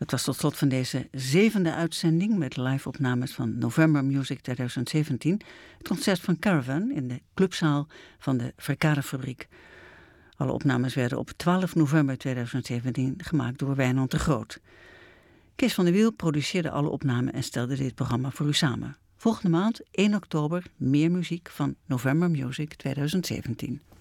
Het was tot slot van deze 7e uitzending met live-opnames van November Music 2017. Het concert van Caravan in de clubzaal van de Verkadefabriek. Alle opnames werden op 12 november 2017 gemaakt door Wijnand de Groot. Kees van der Wiel produceerde alle opnamen en stelde dit programma voor u samen. Volgende maand, 1 oktober, meer muziek van November Music 2017.